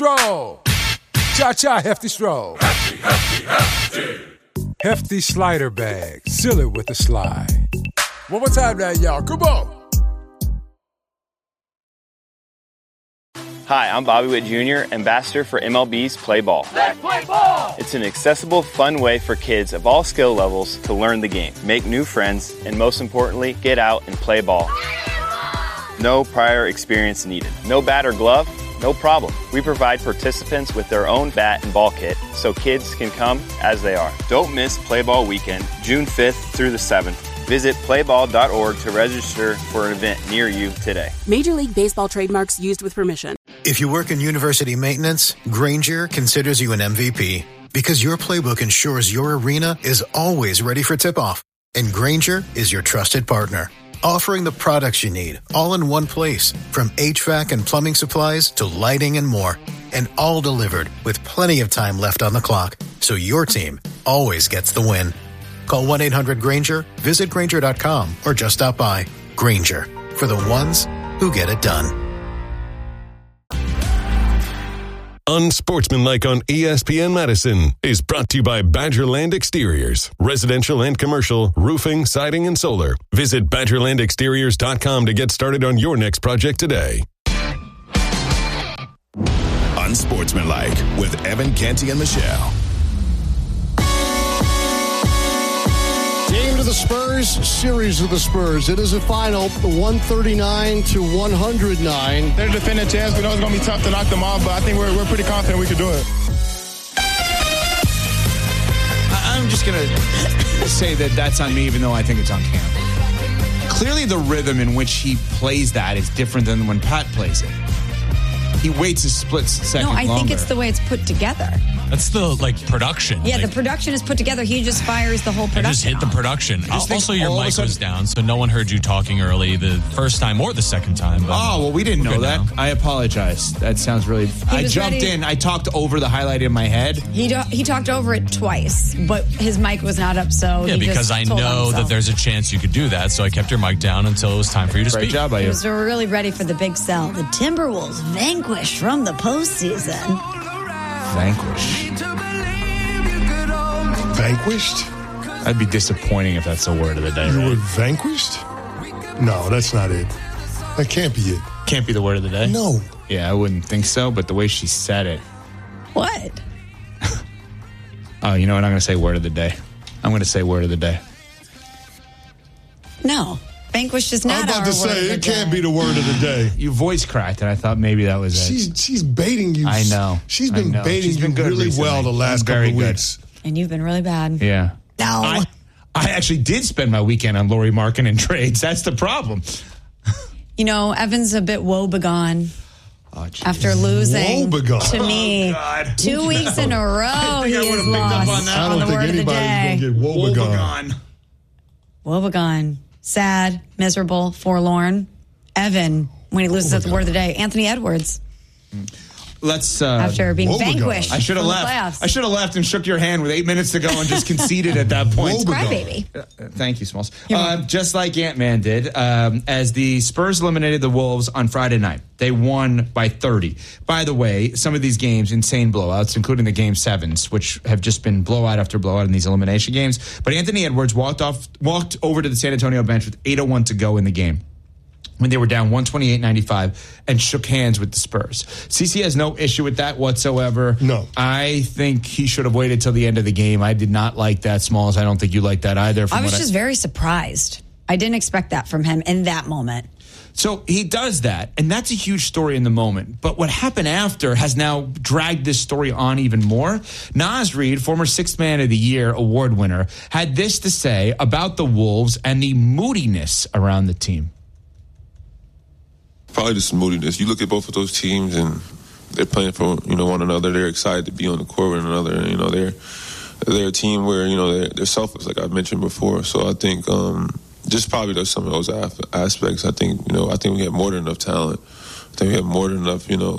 stroll. Cha-cha, hefty stroll. Hefty, hefty, hefty. Hefty slider bag. Seal it with a slide. One more time now, y'all. Come on. Hi, I'm Bobby Witt Jr., ambassador for MLB's Play Ball. Let's play ball! It's an accessible, fun way for kids of all skill levels to learn the game, make new friends, and most importantly, get out and play ball. No prior experience needed. No bat or glove? No problem. We provide participants with their own bat and ball kit so kids can come as they are. Don't miss Play Ball Weekend, June 5th through the 7th. Visit playball.org to register for an event near you today. Major League Baseball trademarks used with permission. If you work in university maintenance, Grainger considers you an MVP because your playbook ensures your arena is always ready for tip-off. And Grainger is your trusted partner, offering the products you need all in one place, from HVAC and plumbing supplies to lighting and more. And all delivered with plenty of time left on the clock, so your team always gets the win. Call 1-800-GRAINGER, visit Grainger.com, or just stop by. Grainger, for the ones who get it done. Unsportsmanlike on ESPN Madison is brought to you by Badgerland Exteriors. Residential and commercial, roofing, siding, and solar. Visit BadgerlandExteriors.com to get started on your next project today. Unsportsmanlike with Evan Canty and Michelle. Game to the Spurs, series of the Spurs. It is a final, 139-109. They're the defending champs. We know it's going to be tough to knock them off, but I think we're pretty confident we can do it. I'm just going to say that that's on me, even though I think it's on Cam. Clearly the rhythm in which he plays that is different than when Pat plays it. He waits a split second longer. No, I think it's the way it's put together. That's the, production. Yeah, the production is put together. He just fires the whole production. I just hit the production. Also, your mic was down, so no one heard you talking early the first time or the second time. But we didn't know that. Now. I apologize. That sounds really... I jumped in. I talked over the highlight in my head. He talked over it twice, but his mic was not up, so yeah, because I know that there's a chance you could do that, so I kept your mic down until it was time for you to speak. Great job by you. So we're really ready for the big sell. The Timberwolves vanquished from the postseason. Vanquished? That'd be disappointing if that's the word of the day. You right? were vanquished? No, that's not it. That can't be it. Can't be the word of the day? No. Yeah, I wouldn't think so, but the way she said it. What? Oh, you know what? I'm going to say word of the day. I'm going to say word of the day. No. Vanquished is not our word. I'm about to say, it can't be the word of the day. You voice cracked, and I thought maybe that was it. She's baiting you. I know. She's been baiting you really recently. Well the last couple of weeks. And you've been really bad. Yeah. No. I actually did spend my weekend on Lauri Markkanen trades. That's the problem. You know, Evan's a bit woebegone. After losing to me 2 weeks in a row, he has lost on the word of the day. I don't think anybody's going to get woebegone. Woebegone. Sad, miserable, forlorn. Evan, when he loses at the word of the day. Anthony Edwards. Let's after being vanquished. I should have left. I should have left and shook your hand with 8 minutes to go and just conceded at that point. Crybaby. Thank you, Smalls. Just like Ant-Man did, as the Spurs eliminated the Wolves on Friday night. They won by 30. By the way, some of these games, insane blowouts, including the Game 7s, which have just been blowout after blowout in these elimination games. But Anthony Edwards walked over to the San Antonio bench with 8:01 to go in the game, when they were down 128-95, and shook hands with the Spurs. CC has no issue with that whatsoever. No. I think he should have waited till the end of the game. I did not like that, Smalls. I don't think you liked that either. I was just very surprised. I didn't expect that from him in that moment. So he does that, and that's a huge story in the moment. But what happened after has now dragged this story on even more. Naz Reid, former Sixth Man of the Year award winner, had this to say about the Wolves and the moodiness around the team. Probably just moodiness. You look at both of those teams, and they're playing for one another. They're excited to be on the court with one another. They're a team where they're selfless, like I mentioned before. So I think just probably there's some of those aspects. I think we have more than enough talent. I think we have more than enough